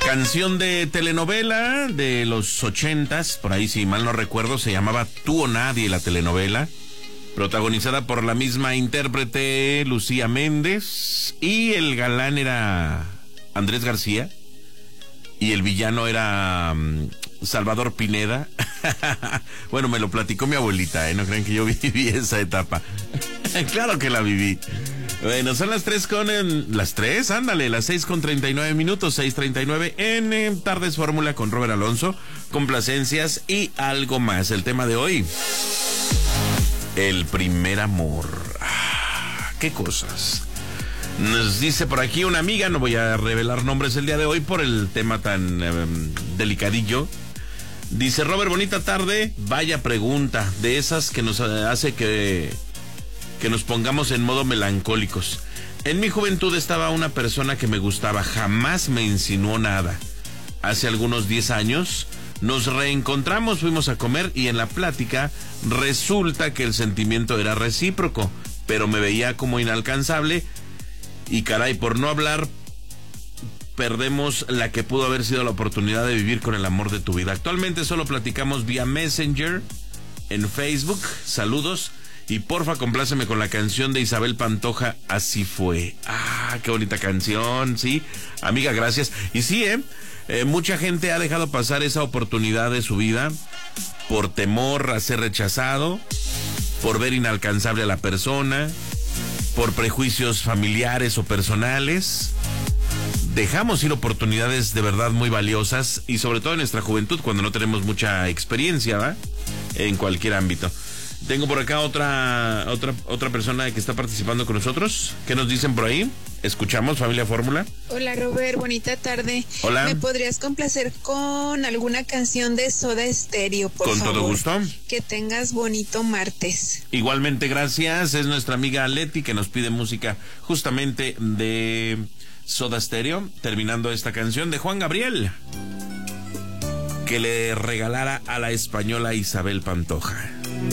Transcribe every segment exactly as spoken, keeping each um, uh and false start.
Canción de telenovela de los ochentas, por ahí si mal no recuerdo, se llamaba Tú o Nadie la telenovela, protagonizada por la misma intérprete Lucía Méndez, y el galán era Andrés García, y el villano era um, Salvador Pineda. Bueno, me lo platicó mi abuelita, ¿eh? No crean que yo viví esa etapa. Claro que la viví. Bueno, son las tres con... En, las tres, ándale, las seis con treinta y nueve minutos, seis treinta y nueve en, en Tardes Fórmula con Robert Alonso, complacencias y algo más. El tema de hoy, el primer amor. Ah, qué cosas. Nos dice por aquí una amiga, no voy a revelar nombres el día de hoy por el tema tan eh, delicadillo. Dice, Robert, bonita tarde, vaya pregunta, de esas que nos hace que... que nos pongamos en modo melancólicos. En mi juventud estaba una persona que me gustaba, jamás me insinuó nada. Hace algunos diez años nos reencontramos, fuimos a comer y en la plática resulta que el sentimiento era recíproco, pero me veía como inalcanzable y caray, por no hablar, perdemos la que pudo haber sido la oportunidad de vivir con el amor de tu vida. Actualmente solo platicamos vía Messenger en Facebook. Saludos. Y porfa, compláceme con la canción de Isabel Pantoja, Así Fue. Ah, qué bonita canción, sí. Amiga, gracias. Y sí, ¿eh? eh mucha gente ha dejado pasar esa oportunidad de su vida por temor a ser rechazado, por ver inalcanzable a la persona, por prejuicios familiares o personales. Dejamos ir oportunidades de verdad muy valiosas y sobre todo en nuestra juventud cuando no tenemos mucha experiencia, ¿va? En cualquier ámbito. Tengo por acá otra otra otra persona que está participando con nosotros. ¿Qué nos dicen por ahí? Escuchamos, Familia Fórmula. Hola, Robert, bonita tarde. Hola. ¿Me podrías complacer con alguna canción de Soda Stereo, por favor? Con todo gusto. Que tengas bonito martes. Igualmente, gracias. Es nuestra amiga Leti que nos pide música justamente de Soda Stereo, terminando esta canción de Juan Gabriel, que le regalara a la española Isabel Pantoja.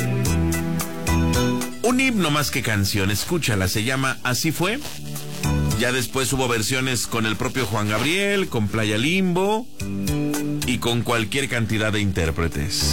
Un himno más que canción, escúchala, se llama Así Fue. Ya después hubo versiones con el propio Juan Gabriel, con Playa Limbo y con cualquier cantidad de intérpretes.